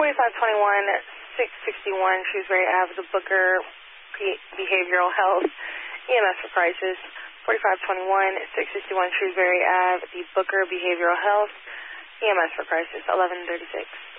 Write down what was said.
661 Shrewsbury Ave, the Booker Behavioral Health, EMS for crisis. 661 Shrewsbury Ave, the Booker Behavioral Health, EMS for crisis. 1136.